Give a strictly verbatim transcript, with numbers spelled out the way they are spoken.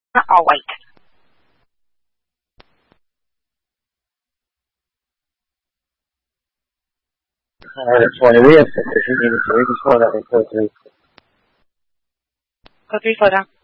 I'll wait. Ahora, buenos días, setecientos veintiséis, hola, code three. Code three, slow down.